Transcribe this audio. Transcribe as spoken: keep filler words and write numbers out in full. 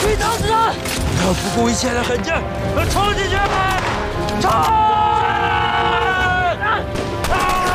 去，打死他！不要不顾一切的狠劲，要冲进去！